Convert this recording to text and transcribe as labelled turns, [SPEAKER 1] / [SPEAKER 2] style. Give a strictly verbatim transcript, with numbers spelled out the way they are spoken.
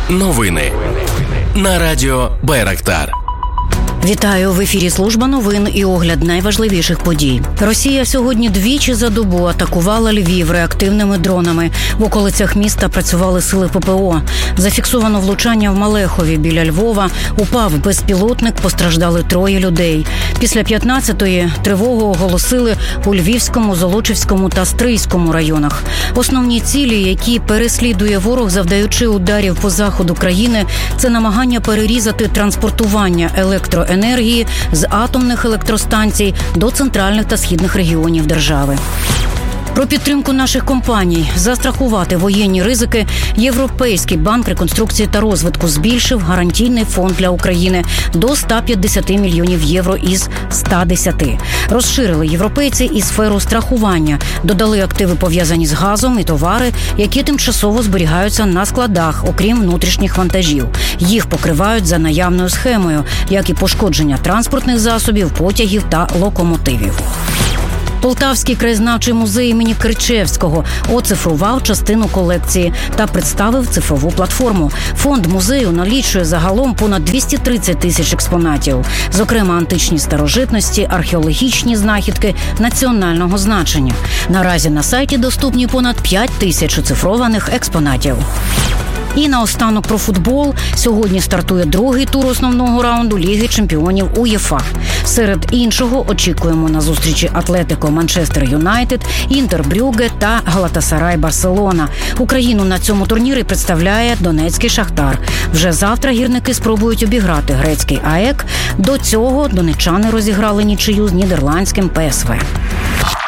[SPEAKER 1] Новини на радіо Байрактар.
[SPEAKER 2] Вітаю! В ефірі служба новин і огляд найважливіших подій. Росія сьогодні двічі за добу атакувала Львів реактивними дронами. В околицях міста працювали сили ППО. Зафіксовано влучання в Малехові біля Львова. Упав безпілотник, постраждали троє людей. Після п'ятнадцятої тривогу оголосили у Львівському, Золочівському та Стрийському районах. Основні цілі, які переслідує ворог, завдаючи ударів по заходу країни, це намагання перерізати транспортування електроенергії енергії з атомних електростанцій до центральних та східних регіонів держави. Про підтримку наших компаній, застрахувати воєнні ризики, Європейський банк реконструкції та розвитку збільшив гарантійний фонд для України до ста п'ятдесяти мільйонів євро із ста десяти. Розширили європейці і сферу страхування, додали активи, пов'язані з газом, і товари, які тимчасово зберігаються на складах, окрім внутрішніх вантажів. Їх покривають за наявною схемою, як і пошкодження транспортних засобів, потягів та локомотивів. Полтавський краєзнавчий музей імені Кричевського оцифрував частину колекції та представив цифрову платформу. Фонд музею налічує загалом понад двісті тридцять тисяч експонатів, зокрема античні старожитності, археологічні знахідки національного значення. Наразі на сайті доступні понад п'ять тисяч оцифрованих експонатів. І наостанок про футбол. Сьогодні стартує другий тур основного раунду Ліги чемпіонів УЄФА. Серед іншого очікуємо на зустрічі Атлетико Манчестер Юнайтед, Інтер Брюгге та Галатасарай Барселона. Україну на цьому турнірі представляє Донецький Шахтар. Вже завтра гірники спробують обіграти грецький АЕК. До цього донеччани розіграли нічию з нідерландським ПСВ.